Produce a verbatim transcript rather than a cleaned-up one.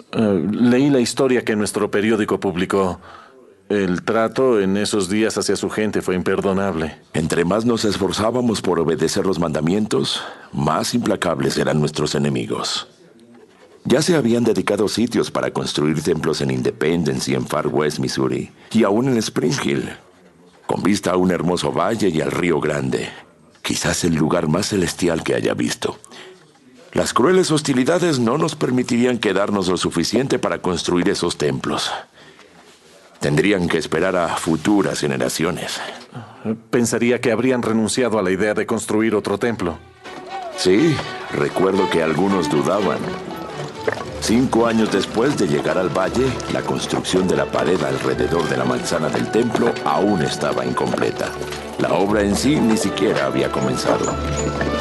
Eh, leí la historia que nuestro periódico publicó. El trato en esos días hacia su gente fue imperdonable. Entre más nos esforzábamos por obedecer los mandamientos, más implacables eran nuestros enemigos. Ya se habían dedicado sitios para construir templos en Independence y en Far West, Missouri, y aún en Spring Hill, con vista a un hermoso valle y al Río Grande, quizás el lugar más celestial que haya visto. Las crueles hostilidades no nos permitirían quedarnos lo suficiente para construir esos templos. Tendrían que esperar a futuras generaciones. Pensaría que habrían renunciado a la idea de construir otro templo. Sí, recuerdo que algunos dudaban. Cinco años después de llegar al valle, la construcción de la pared alrededor de la manzana del templo aún estaba incompleta. La obra en sí ni siquiera había comenzado.